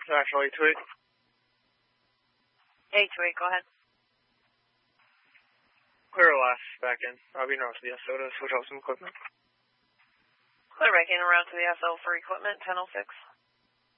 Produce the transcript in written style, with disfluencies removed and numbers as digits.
National 828. 828, go ahead. Clear last back in. I'll be around to the SO to switch out some equipment. Clear back in around to the SO for equipment, 1006.